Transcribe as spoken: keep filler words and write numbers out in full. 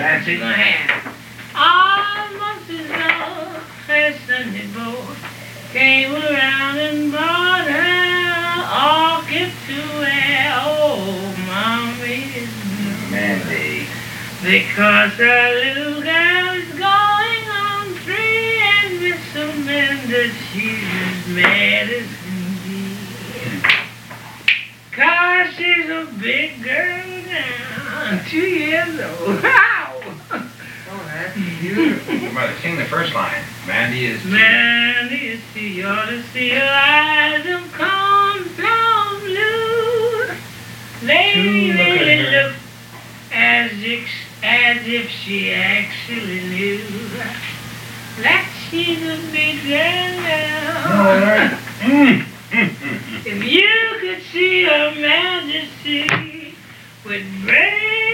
Nancy. My hand. All months ago, her Sunday boy came around and brought her orchid to wear. Oh, mommy is blue. Mandy. Because her little girl is going on free, and Miss Amanda, she's as mad as can be. Cause she's a big girl now, two years old. Wow! Oh, that's beautiful. Mother, sing the first line. Mandy is too... Mandy is too, you ought to see her eyes of cornflower blue. They Too really look at her. look as if, as if she actually knew that she's a big girl now. All right. Mm. Mm, mm, mm. If you could see her majesty with brave